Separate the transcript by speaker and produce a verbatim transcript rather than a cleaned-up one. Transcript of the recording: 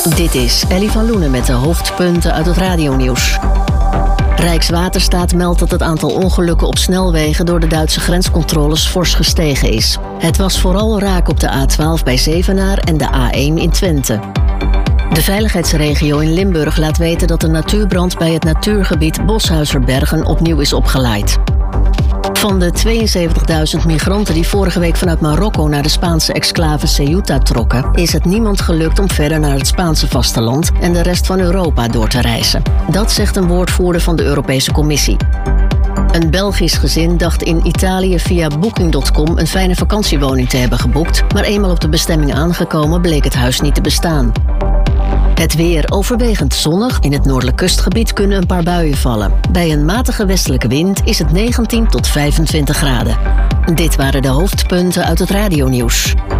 Speaker 1: Dit is Ellie van Loenen met de hoofdpunten uit het radionieuws. Rijkswaterstaat meldt dat het aantal ongelukken op snelwegen door de Duitse grenscontroles fors gestegen is. Het was vooral raak op de A twaalf bij Zevenaar en de A één in Twente. De veiligheidsregio in Limburg laat weten dat de natuurbrand bij het natuurgebied Boshuizerbergen opnieuw is opgeleid. Van de tweeënzeventigduizend migranten die vorige week vanuit Marokko naar de Spaanse exclave Ceuta trokken, is het niemand gelukt om verder naar het Spaanse vasteland en de rest van Europa door te reizen. Dat zegt een woordvoerder van de Europese Commissie. Een Belgisch gezin dacht in Italië via booking punt com een fijne vakantiewoning te hebben geboekt, maar eenmaal op de bestemming aangekomen bleek het huis niet te bestaan. Het weer overwegend zonnig. In het noordelijk kustgebied kunnen een paar buien vallen. Bij een matige westelijke wind is het negentien tot vijfentwintig graden. Dit waren de hoofdpunten uit het radionieuws.